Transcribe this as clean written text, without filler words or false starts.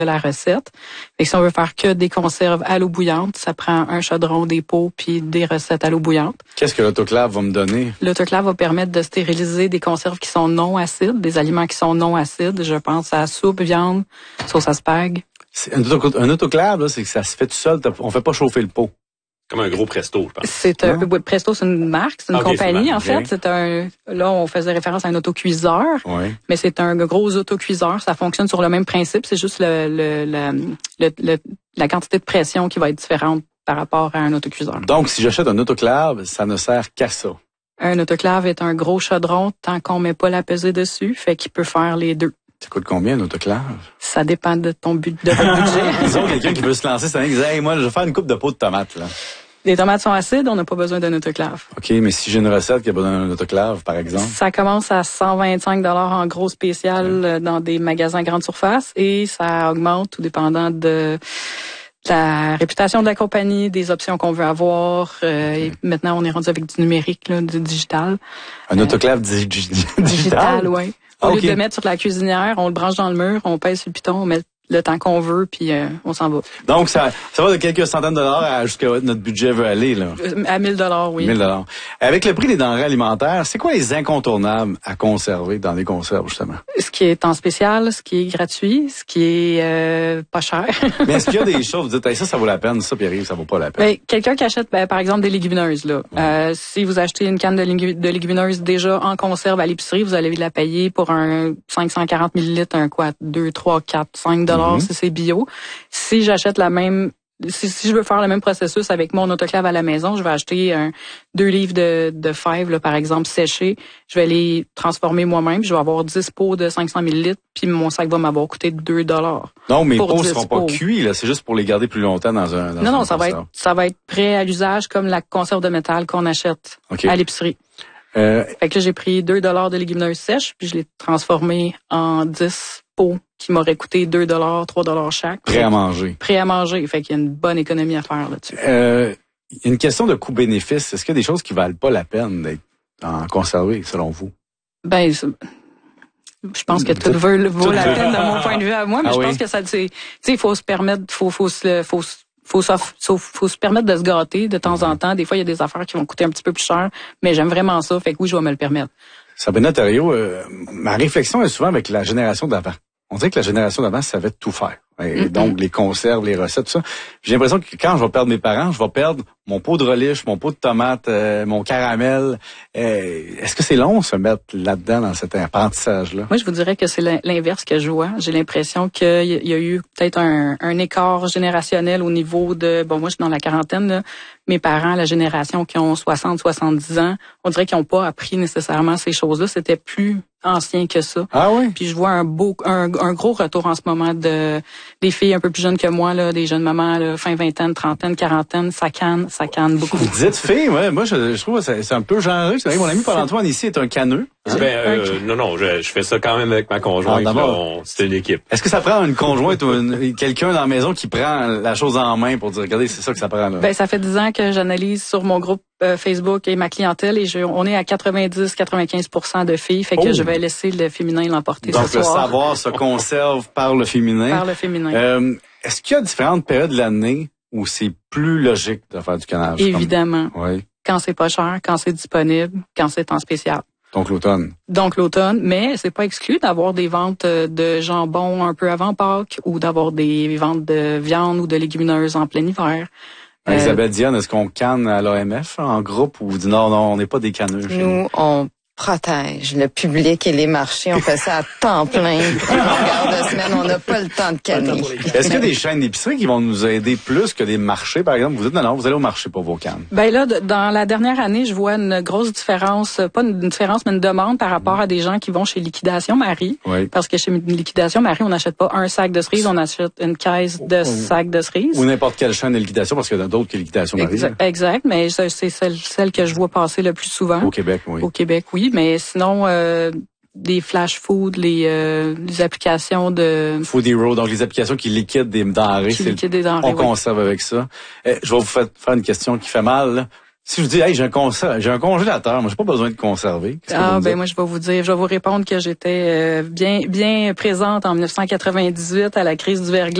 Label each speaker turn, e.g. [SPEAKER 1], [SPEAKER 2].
[SPEAKER 1] la recette. Et si on veut faire que des conserves à l'eau bouillante, ça prend un chaudron, des pots, puis des recettes à l'eau bouillante.
[SPEAKER 2] Qu'est-ce que l'autoclave va me donner?
[SPEAKER 1] L'autoclave va permettre de stériliser des conserves qui sont non acides, des aliments qui sont non acides. Je pense à soupe, viande, sauce à spag.
[SPEAKER 2] Un autoclave, là, c'est que ça se fait tout seul. On fait pas chauffer le pot.
[SPEAKER 3] Comme un gros Presto, je pense.
[SPEAKER 1] Presto, c'est une marque, c'est une compagnie, en fait. Là, on faisait référence à un autocuiseur.
[SPEAKER 2] Oui.
[SPEAKER 1] Mais c'est un gros autocuiseur. Ça fonctionne sur le même principe. C'est juste la quantité de pression qui va être différente par rapport à un autocuiseur.
[SPEAKER 2] Donc, si j'achète un autoclave, ça ne sert qu'à ça.
[SPEAKER 1] Un autoclave est un gros chaudron tant qu'on met pas la pesée dessus. Fait qu'il peut faire les deux.
[SPEAKER 2] Ça coûte combien, un autoclave?
[SPEAKER 1] Ça dépend de ton de votre budget.
[SPEAKER 2] Disons quelqu'un qui veut se lancer, ça dit, hey, moi, je vais faire une coupe de pot de tomates, là.
[SPEAKER 1] Les tomates sont acides, on n'a pas besoin d'un autoclave.
[SPEAKER 2] OK, mais si j'ai une recette qui a besoin d'un autoclave, par exemple?
[SPEAKER 1] Ça commence à 125 $ en gros spécial dans des magasins grande surface et ça augmente tout dépendant de la réputation de la compagnie, des options qu'on veut avoir. Et maintenant, on est rendu avec du numérique, là, du digital.
[SPEAKER 2] Un autoclave digital?
[SPEAKER 1] Oui. Au lieu de le mettre sur la cuisinière, on le branche dans le mur, on pèse sur le piton, on met le temps qu'on veut, puis on s'en va.
[SPEAKER 2] Donc, ça va de quelques centaines de dollars à jusqu'à notre budget veut aller, là.
[SPEAKER 1] À 1000 $, oui.
[SPEAKER 2] 1000 $. Avec le prix des denrées alimentaires, c'est quoi les incontournables à conserver dans les conserves, justement?
[SPEAKER 1] Ce qui est en spécial, ce qui est gratuit, ce qui est pas cher.
[SPEAKER 2] Mais est-ce qu'il y a des choses, vous dites, hey, ça vaut la peine, ça, Pierre-Yves, ça vaut pas la peine?
[SPEAKER 1] Ben, quelqu'un qui achète, par exemple, des légumineuses, là. Si vous achetez une canne de légumineuses déjà en conserve à l'épicerie, vous allez la payer pour un 540 millilitres, 2, 3, 4, 5 $ si c'est bio. Si j'achète si je veux faire le même processus avec mon autoclave à la maison, je vais acheter 2 livres de fèves, là, par exemple, séchées. Je vais les transformer moi-même. Je vais avoir 10 pots de 500 millilitres, puis mon sac va m'avoir coûté 2 $.
[SPEAKER 2] Non, mes pots ne seront pas cuits, là. C'est juste pour les garder plus longtemps dans un
[SPEAKER 1] Non, ça va être prêt à l'usage comme la conserve de métal qu'on achète à l'épicerie. Fait que là, j'ai pris 2 $ de légumineuses sèches, puis je l'ai transformé en 10 pots qui m'auraient coûté 2 $, 3 $ chaque.
[SPEAKER 2] Prêt à manger.
[SPEAKER 1] Prêt à manger. Fait qu'il y a une bonne économie à faire là-dessus.
[SPEAKER 2] Une question de coût-bénéfice. Est-ce qu'il y a des choses qui valent pas la peine d'être conservées, selon vous?
[SPEAKER 1] Ben, je pense que tout vaut la peine de mon point de vue à moi, mais je pense que ça, tu sais, il faut se permettre, faut se permettre de se gâter de temps en temps. Des fois, il y a des affaires qui vont coûter un petit peu plus cher, mais j'aime vraiment ça. Fait que oui, je vais me le permettre.
[SPEAKER 2] Sabrina Thériault, ma réflexion est souvent avec la génération d'avant. On dirait que la génération d'avant savait tout faire. Et donc, les conserves, les recettes, tout ça. J'ai l'impression que quand je vais perdre mes parents, je vais perdre mon pot de relish, mon pot de tomate, mon caramel. Est-ce que c'est long se mettre là-dedans dans cet apprentissage-là?
[SPEAKER 1] Moi, je vous dirais que c'est l'inverse que je vois. J'ai l'impression qu'il y a eu peut-être un écart générationnel au niveau de... Bon, moi, je suis dans la quarantaine, là. Mes parents, la génération qui ont 60, 70 ans, on dirait qu'ils n'ont pas appris nécessairement ces choses-là. C'était plus ancien que ça.
[SPEAKER 2] Ah oui?
[SPEAKER 1] Puis je vois un gros retour en ce moment des filles un peu plus jeunes que moi, là, des jeunes mamans, là, fin vingtaine, trentaine, quarantaine, ça canne beaucoup.
[SPEAKER 2] Vous dites filles, ouais. Moi, je trouve que c'est un peu genreux. Mon ami Paul-Antoine ici est un caneux.
[SPEAKER 3] Hein? Non, je fais ça quand même avec ma conjointe. C'est une équipe.
[SPEAKER 2] Est-ce que ça prend une conjointe ou quelqu'un dans la maison qui prend la chose en main pour dire, regardez, c'est ça que ça prend, là?
[SPEAKER 1] Ben, ça fait 10 ans que j'analyse sur mon groupe Facebook et ma clientèle et on est à 90-95% de filles. Fait que je vais laisser le féminin l'emporter ce soir.
[SPEAKER 2] Donc, le savoir se conserve par le féminin.
[SPEAKER 1] Par le féminin.
[SPEAKER 2] Est-ce qu'il y a différentes périodes de l'année où c'est plus logique de faire du canage?
[SPEAKER 1] Évidemment.
[SPEAKER 2] Oui.
[SPEAKER 1] Quand c'est pas cher, quand c'est disponible, quand c'est en spécial.
[SPEAKER 2] Donc l'automne.
[SPEAKER 1] Mais c'est pas exclu d'avoir des ventes de jambon un peu avant Pâques ou d'avoir des ventes de viande ou de légumineuses en plein hiver.
[SPEAKER 2] Isabelle Diane, est-ce qu'on canne à l'AMF en groupe ou vous dites non, on n'est pas des canneux?
[SPEAKER 4] Nous, on protège le public et les marchés. On fait ça à temps plein. Longueur de semaine, on n'a pas le temps de canner.
[SPEAKER 2] Est-ce qu'il y a des chaînes d'épicerie qui vont nous aider plus que des marchés, par exemple? Vous dites non, vous allez au marché pour vos cannes.
[SPEAKER 1] Ben là, dans la dernière année, je vois une grosse différence, pas une différence, mais une demande par rapport à des gens qui vont chez Liquidation Marie.
[SPEAKER 2] Oui.
[SPEAKER 1] Parce que chez Liquidation Marie, on n'achète pas un sac de cerises, on achète une caisse de sacs de cerises.
[SPEAKER 2] Ou n'importe quelle chaîne de liquidation, parce qu'il y en a d'autres que Liquidation Marie.
[SPEAKER 1] Exact, mais c'est celle que je vois passer le plus souvent.
[SPEAKER 2] Au Québec, oui.
[SPEAKER 1] Au Québec, oui. Mais sinon, des flash food, les applications de...
[SPEAKER 2] Food Hero, donc les applications qui liquident des denrées.
[SPEAKER 1] Des denrées,
[SPEAKER 2] on conserve avec ça. Je vais vous faire une question qui fait mal. Là. Si je dis, hey, j'ai un congélateur, moi, j'ai pas besoin de conserver.
[SPEAKER 1] Moi, je vais vous répondre que j'étais bien présente en 1998 à la crise du verglas.